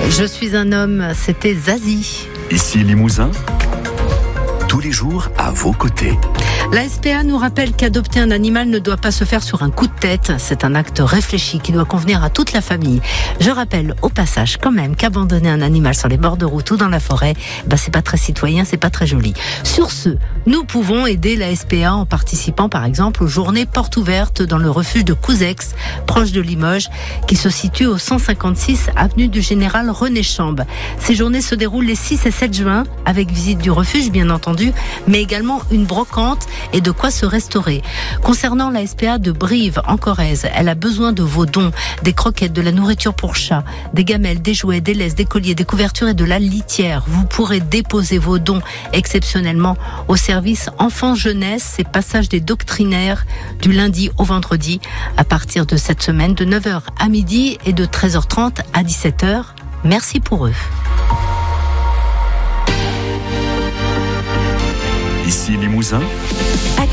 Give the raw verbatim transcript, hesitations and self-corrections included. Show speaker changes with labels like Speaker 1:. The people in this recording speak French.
Speaker 1: Je suis un homme, c'était Zazie.
Speaker 2: Ici Limousin, tous les jours à vos côtés.
Speaker 1: La S P A nous rappelle qu'adopter un animal ne doit pas se faire sur un coup de tête. C'est un acte réfléchi qui doit convenir à toute la famille. Je rappelle au passage quand même qu'abandonner un animal sur les bords de route ou dans la forêt, bah c'est pas très citoyen, c'est pas très joli. Sur ce, nous pouvons aider la S P A en participant par exemple aux journées portes ouvertes dans le refuge de Couzex, proche de Limoges, qui se situe au cent cinquante-six avenue du Général René Chambe. Ces journées se déroulent les six et sept juin avec visite du refuge bien entendu, mais également une brocante et de quoi se restaurer. Concernant la S P A de Brive, en Corrèze, elle a besoin de vos dons, des croquettes, de la nourriture pour chat, des gamelles, des jouets, des laisses, des colliers, des couvertures et de la litière. Vous pourrez déposer vos dons exceptionnellement au service enfants-jeunesse et passage des doctrinaires du lundi au vendredi à partir de cette semaine de neuf heures à midi et de treize heures trente à dix-sept heures. Merci pour eux.
Speaker 2: Ici Limousin.